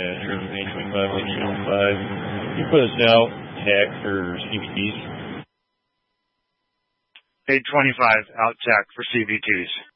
Roadmaster, 825, you put us out tech for CVTs. 825 out tech for CVTs.